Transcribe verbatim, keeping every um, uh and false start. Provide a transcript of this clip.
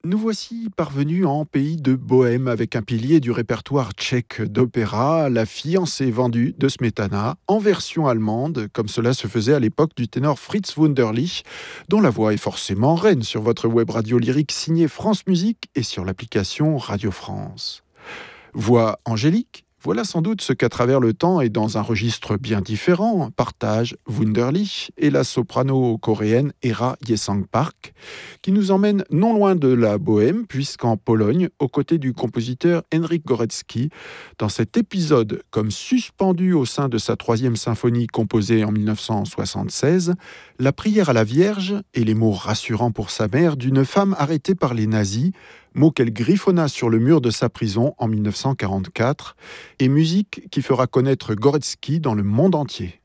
Nous voici parvenus en pays de Bohême avec un pilier du répertoire tchèque d'opéra, La fiancée vendue de Smetana, en version allemande, comme cela se faisait à l'époque du ténor Fritz Wunderlich, dont la voix est forcément reine sur votre web radio lyrique signée France Musique et sur l'application Radio France. Voix angélique, voilà sans doute ce qu'à travers le temps et dans un registre bien différent partagent Wunderlich et la soprano coréenne Hera Yesang Park, qui nous emmène non loin de la Bohême, puisqu'en Pologne, aux côtés du compositeur Henryk Górecki, dans cet épisode comme suspendu au sein de sa troisième symphonie composée en mille neuf cent soixante-seize, la prière à la Vierge et les mots rassurants pour sa mère d'une femme arrêtée par les nazis, mot qu'elle griffonna sur le mur de sa prison en mille neuf cent quarante-quatre, et musique qui fera connaître Górecki dans le monde entier.